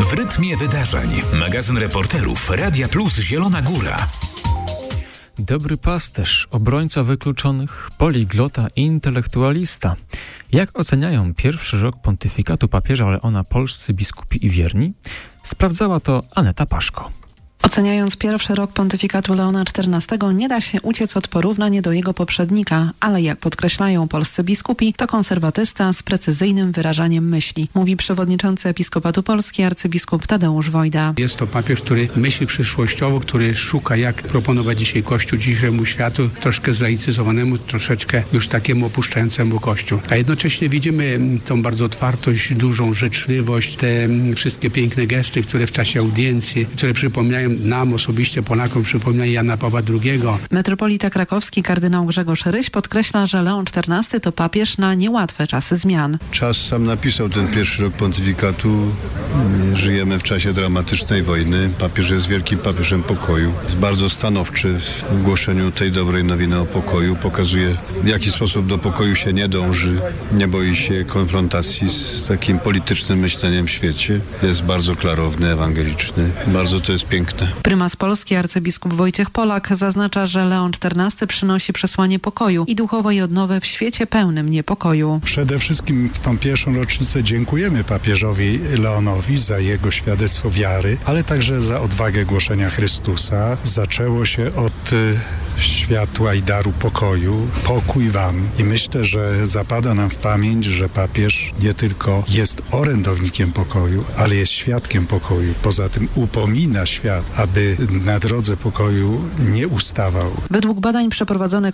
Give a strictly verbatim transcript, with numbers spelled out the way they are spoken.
W rytmie wydarzeń. Magazyn reporterów Radia Plus Zielona Góra. Dobry pasterz, obrońca wykluczonych, poliglota i intelektualista. Jak oceniają pierwszy rok pontyfikatu papieża Leona polscy biskupi i wierni? Sprawdzała to Aneta Paszko. Oceniając pierwszy rok pontyfikatu Leona czternastego, nie da się uciec od porównania do jego poprzednika, ale jak podkreślają polscy biskupi, to konserwatysta z precyzyjnym wyrażaniem myśli, mówi przewodniczący Episkopatu Polski arcybiskup Tadeusz Wojda. Jest to papież, który myśli przyszłościowo, który szuka, jak proponować dzisiaj Kościół dzisiejszemu światu, troszkę zlaicyzowanemu, troszeczkę już takiemu opuszczającemu Kościół. A jednocześnie widzimy tą bardzo otwartość, dużą życzliwość, te wszystkie piękne gesty, które w czasie audiencji, które przypominają nam osobiście, Polakom, przypomina Jana Pawła drugiego. Metropolita krakowski kardynał Grzegorz Ryś podkreśla, że Leon czternasty to papież na niełatwe czasy zmian. Czas sam napisał ten pierwszy rok pontyfikatu. Żyjemy w czasie dramatycznej wojny. Papież jest wielkim papieżem pokoju. Jest bardzo stanowczy w głoszeniu tej dobrej nowiny o pokoju. Pokazuje, w jaki sposób do pokoju się nie dąży. Nie boi się konfrontacji z takim politycznym myśleniem w świecie. Jest bardzo klarowny, ewangeliczny. Bardzo to jest piękne. Prymas Polski arcybiskup Wojciech Polak zaznacza, że Leon czternasty przynosi przesłanie pokoju i duchowej odnowy w świecie pełnym niepokoju. Przede wszystkim w tą pierwszą rocznicę dziękujemy papieżowi Leonowi za jego świadectwo wiary, ale także za odwagę głoszenia Chrystusa. Zaczęło się od y, światła i daru pokoju. Pokój wam. I myślę, że zapada nam w pamięć, że papież nie tylko jest orędownikiem pokoju, ale jest świadkiem pokoju. Poza tym upomina świat, aby na drodze pokoju nie ustawał. Według badań przeprowadzonych